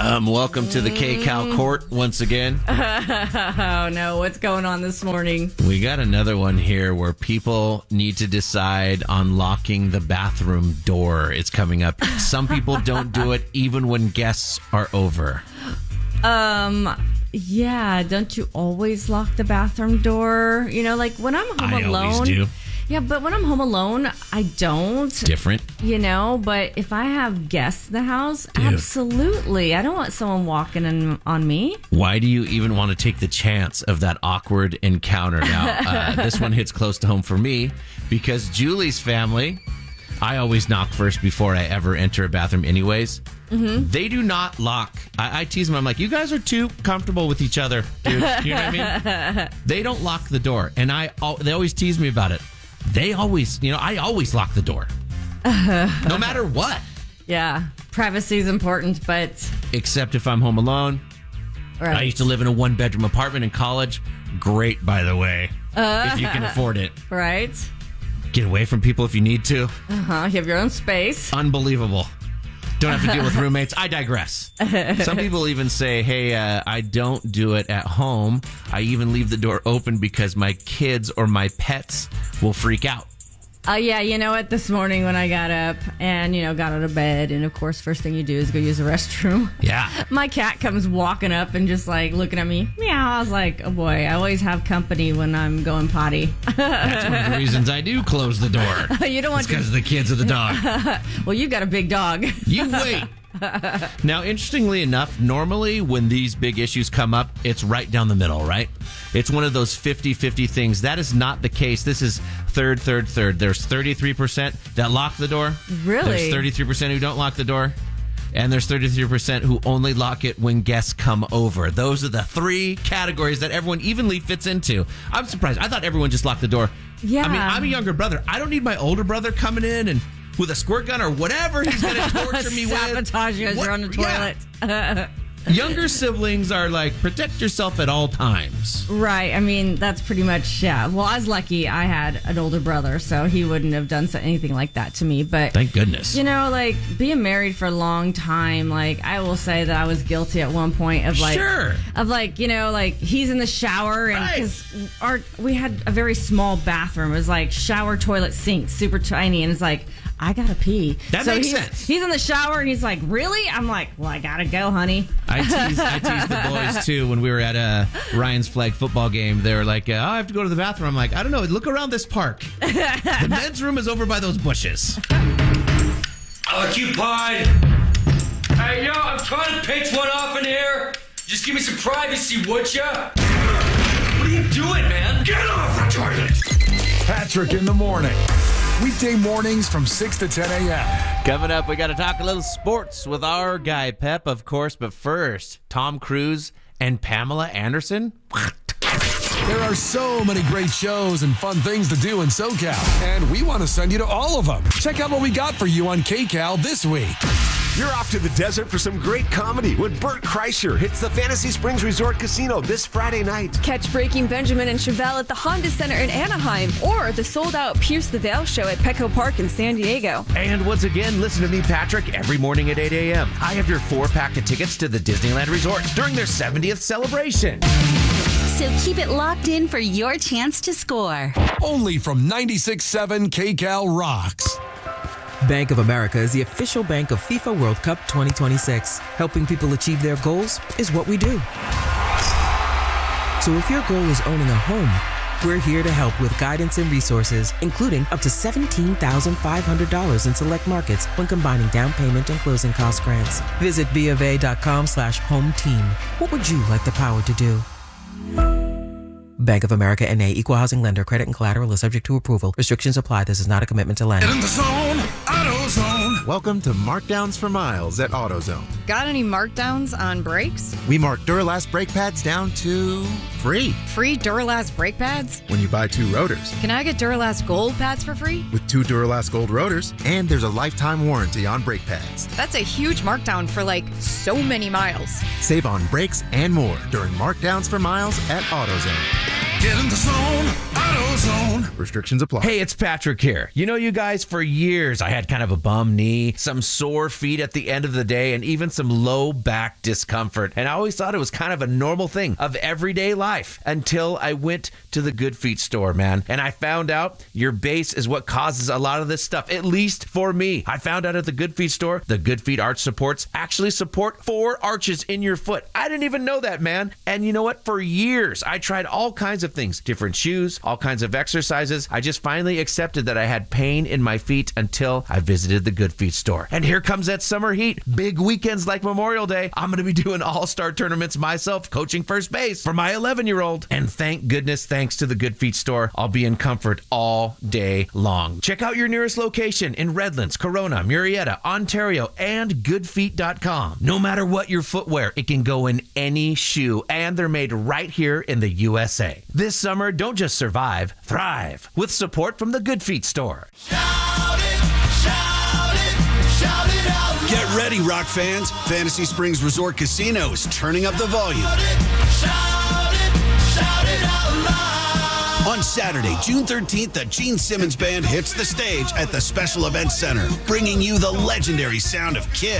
Welcome to the K-Cal Court once again. Oh, no. What's going on this morning? We got another one here where people need to decide on locking the bathroom door. It's coming up. Some people don't do it even when guests are over. Yeah. Don't you always lock the bathroom door? You know, like when I'm home alone. I always do. Yeah, but when I'm home alone, I don't. Different. You know, but if I have guests in the house, absolutely. I don't want someone walking in on me. Why do you even want to take the chance of that awkward encounter? Now, this one hits close to home for me because Julie's family, I always knock first before I ever enter a bathroom anyways. Mm-hmm. They do not lock. I tease them. I'm like, you guys are too comfortable with each other, dude. You know what I mean? They don't lock the door. And they always tease me about it. They always, I always lock the door. No matter what. Yeah. Privacy is important, but... Except if I'm home alone. Right. I used to live in a one-bedroom apartment in college. Great, by the way. If you can afford it. Right. Get away from people if you need to. Uh-huh. You have your own space. Unbelievable. Don't have to deal with roommates. I digress. Some people even say, hey, I don't do it at home. I even leave the door open because my kids or my pets will freak out. Yeah, you know what? This morning when I got up and, got out of bed, and of course, first thing you do is go use the restroom. Yeah. My cat comes walking up and just looking at me. Meow. I was like, oh boy, I always have company when I'm going potty. That's one of the reasons I do close the door. You don't want because of the kids of the dog. Well, you got a big dog. You wait. Now, interestingly enough, normally when these big issues come up, it's right down the middle, right? It's one of those 50-50 things. That is not the case. This is third. There's 33% that lock the door. Really? There's 33% who don't lock the door. And there's 33% who only lock it when guests come over. Those are the three categories that everyone evenly fits into. I'm surprised. I thought everyone just locked the door. Yeah. I mean, I'm a younger brother. I don't need my older brother coming in and with a squirt gun or whatever he's going to torture me with. Sabotage you as you're on the toilet. Yeah. Younger siblings are like, protect yourself at all times. Right. I mean, that's pretty much, yeah. Well, I was lucky I had an older brother, so he wouldn't have done anything like that to me. But thank goodness. Being married for a long time, I will say that I was guilty at one point of he's in the shower and because we had a very small bathroom. It was shower, toilet, sink, super tiny, and it's I gotta pee. That makes sense. He's in the shower and he's like, really? I'm like, well, I gotta go, honey. I teased the boys too when we were at Ryan's flag football game. They were like, I have to go to the bathroom. I'm like, I don't know. Look around this park. The men's room is over by those bushes. Occupied. Hey, yo, I'm trying to pinch one off in here. Just give me some privacy, would ya? What are you doing, man? Get off the toilet. Patrick in the morning. Weekday mornings from 6 to 10 a.m. Coming up, we got to talk a little sports with our guy, Pep, of course. But first, Tom Cruise and Pamela Anderson. There are so many great shows and fun things to do in SoCal, and we want to send you to all of them. Check out what we got for you on K-Cal this week. You're off to the desert for some great comedy when Bert Kreischer hits the Fantasy Springs Resort Casino this Friday night. Catch Breaking Benjamin and Chevelle at the Honda Center in Anaheim or the sold-out Pierce the Veil show at Petco Park in San Diego. And once again, listen to me, Patrick, every morning at 8 a.m. I have your 4-pack of tickets to the Disneyland Resort during their 70th celebration. So keep it locked in for your chance to score. Only from 96.7 K-Cal Rocks. Bank of America is the official bank of FIFA World Cup 2026. Helping people achieve their goals is what we do. So if your goal is owning a home, we're here to help with guidance and resources, including up to $17,500 in select markets when combining down payment and closing cost grants. Visit BofA.com/home team. What would you like the power to do? Bank of America N.A. Equal Housing Lender. Credit and collateral is subject to approval. Restrictions apply. This is not a commitment to lend. Get in the zone. AutoZone. Welcome to Markdowns for Miles at AutoZone. Got any markdowns on brakes? We mark Duralast brake pads down to free. Free Duralast brake pads? When you buy 2 rotors. Can I get Duralast Gold pads for free? With 2 Duralast Gold rotors, and there's a lifetime warranty on brake pads. That's a huge markdown for so many miles. Save on brakes and more during Markdowns for Miles at AutoZone. Get in the zone. AutoZone. Zone. Restrictions apply. Hey, it's Patrick here. You know, you guys, for years I had kind of a bum knee, some sore feet at the end of the day, and even some low back discomfort. And I always thought it was kind of a normal thing of everyday life until I went to the Good Feet store, man. And I found out your base is what causes a lot of this stuff, at least for me. I found out at the Good Feet store, the Good Feet arch supports actually support 4 arches in your foot. I didn't even know that, man. And you know what? For years, I tried all kinds of things, different shoes, all kinds of exercises. I just finally accepted that I had pain in my feet until I visited the Good Feet store. And here comes that summer heat. Big weekends like Memorial Day. I'm going to be doing all-star tournaments myself, coaching first base for my 11-year-old. And thank goodness, thanks to the Good Feet store, I'll be in comfort all day long. Check out your nearest location in Redlands, Corona, Murrieta, Ontario, and goodfeet.com. No matter what your footwear, it can go in any shoe, and they're made right here in the USA. This summer, don't just survive, thrive with support from the Good Feet store. Shout it, shout it, shout it out loud. Get ready, Rock fans. Fantasy Springs Resort Casino is turning up the volume. Shout it out loud. On Saturday, June 13th, the Gene Simmons Band hits the stage at the Special Events Center, bringing you the legendary sound of Kiss.